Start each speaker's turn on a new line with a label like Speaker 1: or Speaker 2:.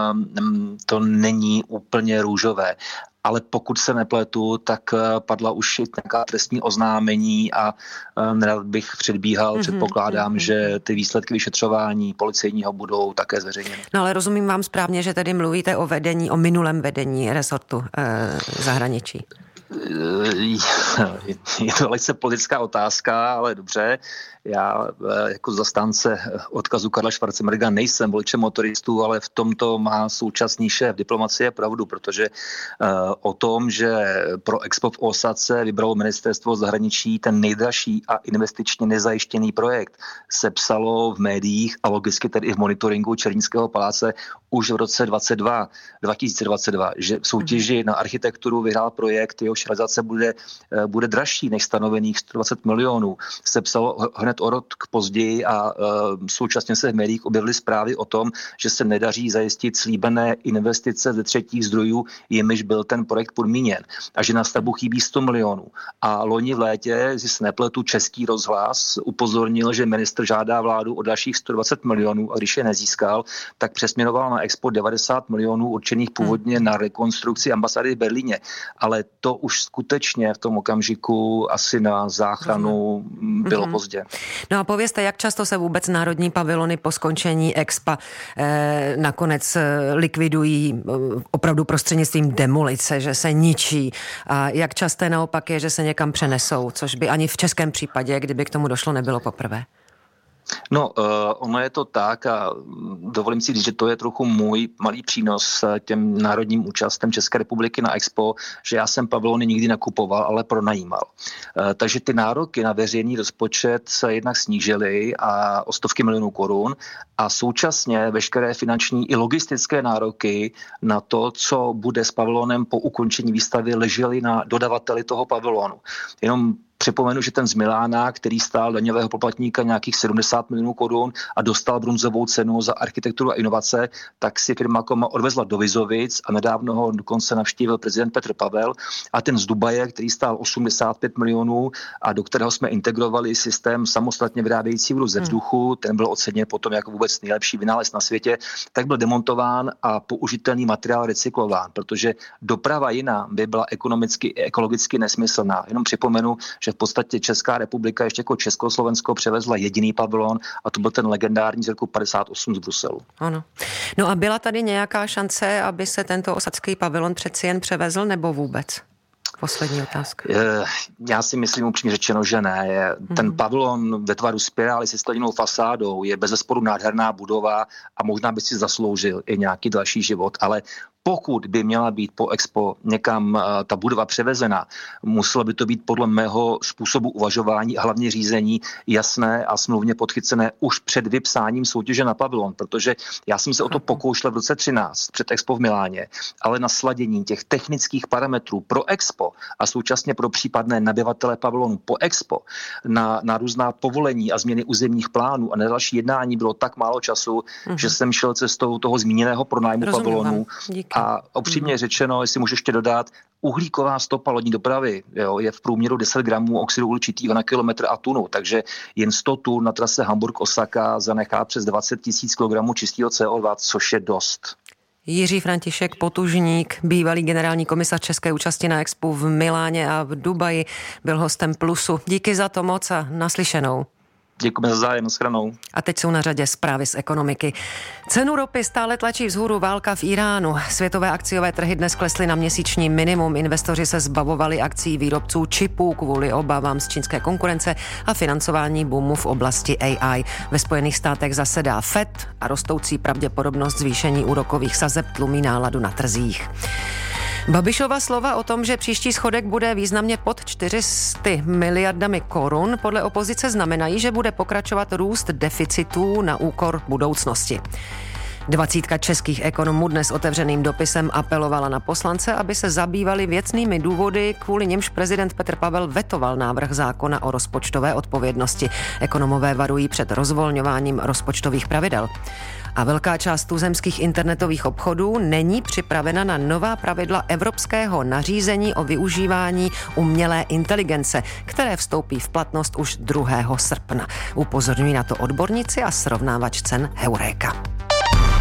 Speaker 1: to není úplně růžové. Ale pokud se nepletu, tak padla už nějaká trestní oznámení a nerad bych předbíhal. Předpokládám, že ty výsledky vyšetřování policejního budou také zveřejněny.
Speaker 2: No ale rozumím vám správně, že tedy mluvíte o minulém vedení resortu zahraničí.
Speaker 1: Je to velice politická otázka, ale dobře. Já jako zastánce odkazu Karla Schwarzenberga nejsem voličem motoristů, ale v tomto má současný šéf diplomacie pravdu, protože o tom, že pro Expo v Ósace vybralo ministerstvo zahraničí ten nejdražší a investičně nezajištěný projekt, se psalo v médiích a logicky tedy i v monitoringu Černínského paláce už v roce 2022, že v soutěži na architekturu vyhrál projekt, jehož realizace bude dražší než stanovených 120 milionů. Se psalo hned o rok později a současně se v médiích objevily zprávy o tom, že se nedaří zajistit slíbené investice ze třetích zdrojů, jimiž byl ten projekt podmíněn. A že na stavbu chybí 100 milionů. A loni v létě, jestli se nepletu, Český rozhlas upozornil, že ministr žádá vládu o dalších 120 milionů a když je nezískal, tak přesměroval na Expo 90 milionů určených původně na rekonstrukci ambasády v Berlíně. Ale to už skutečně v tom okamžiku asi na záchranu bylo pozdě.
Speaker 2: No a povězte, jak často se vůbec národní pavilony po skončení Expa nakonec likvidují opravdu prostřednictvím demolice, že se ničí. A jak časté naopak je, že se někam přenesou, což by ani v českém případě, kdyby k tomu došlo, nebylo poprvé.
Speaker 1: No, ono je to tak a dovolím si říct, že to je trochu můj malý přínos těm národním účastem České republiky na Expo, že já jsem pavilony nikdy nakupoval, ale pronajímal. Takže ty nároky na veřejný rozpočet se jednak snížily a o stovky milionů korun a současně veškeré finanční i logistické nároky na to, co bude s pavilonem po ukončení výstavy, ležely na dodavateli toho pavilonu. Jenom připomenu, že ten z Milána, který stál daňového poplatníka nějakých 70 milionů korun a dostal bronzovou cenu za architekturu a inovace, tak si firma Koma odvezla do Vizovic a nedávno ho dokonce navštívil prezident Petr Pavel. A ten z Dubaje, který stál 85 milionů a do kterého jsme integrovali systém samostatně vyrábějící vodu ze vzduchu, ten byl oceněn potom jako vůbec nejlepší vynález na světě, tak byl demontován a použitelný materiál recyklován, protože doprava jiná by byla ekonomicky i ekologicky nesmyslná. Jenom připomenu, že v podstatě Česká republika ještě jako Československo převezla jediný pavilon a to byl ten legendární z roku 58 z Bruselu.
Speaker 2: Ano. No a byla tady nějaká šance, aby se tento osadský pavilon přeci jen převezl nebo vůbec? Poslední otázka.
Speaker 1: Já si myslím upřímně řečeno, že ne. Ten pavilon ve tvaru spirály se skleněnou fasádou je bezesporu nádherná budova a možná by si zasloužil i nějaký další život, ale pokud by měla být po Expo někam ta budova převezena, muselo by to být podle mého způsobu uvažování a hlavně řízení jasné a smluvně podchycené už před vypsáním soutěže na pavilon, protože já jsem se o to pokoušel v roce 2013 před Expo v Miláně, ale na sladění těch technických parametrů pro Expo a současně pro případné nabyvatele pavilonu po Expo na různá povolení a změny územních plánů a na další jednání bylo tak málo času, že jsem šel cestou toho zmíněného pronájmu pavilonu. A upřímně řečeno, jestli můžu ještě dodat, uhlíková stopa lodní dopravy je v průměru 10 gramů oxidu uhličitého na kilometr a tunu, takže jen 100 tun na trase Hamburg-Osaka zanechá přes 20 000 kg čistého CO2, což je dost.
Speaker 2: Jiří František Potužník, bývalý generální komisař české účasti na Expu v Miláně a v Dubaji, byl hostem Plusu. Díky za to moc a naslyšenou.
Speaker 1: Děkujeme za zájem, nashledanou.
Speaker 2: A teď jsou na řadě zprávy z ekonomiky. Cenu ropy stále tlačí vzhůru válka v Iránu. Světové akciové trhy dnes klesly na měsíční minimum. Investoři se zbavovali akcií výrobců čipů kvůli obavám z čínské konkurence a financování boomu v oblasti AI. Ve Spojených státech zasedá FED a rostoucí pravděpodobnost zvýšení úrokových sazeb tlumí náladu na trzích. Babišova slova o tom, že příští schodek bude významně pod 400 miliardami korun, podle opozice znamenají, že bude pokračovat růst deficitů na úkor budoucnosti. 20 českých ekonomů dnes otevřeným dopisem apelovala na poslance, aby se zabývali věcnými důvody, kvůli nimž prezident Petr Pavel vetoval návrh zákona o rozpočtové odpovědnosti. Ekonomové varují před rozvolňováním rozpočtových pravidel. A velká část tuzemských internetových obchodů není připravena na nová pravidla evropského nařízení o využívání umělé inteligence, které vstoupí v platnost už 2. srpna. Upozorňují na to odborníci a srovnávač cen Heureka.